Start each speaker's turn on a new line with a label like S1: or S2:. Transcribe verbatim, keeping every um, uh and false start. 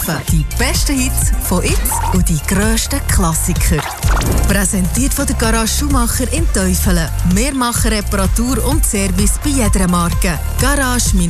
S1: treffen die besten Hits von jetzt und die grössten Klassiker. Präsentiert von der Garage Schumacher in Teufelen. Wir machen Reparatur und Service bei jeder Marke. Garage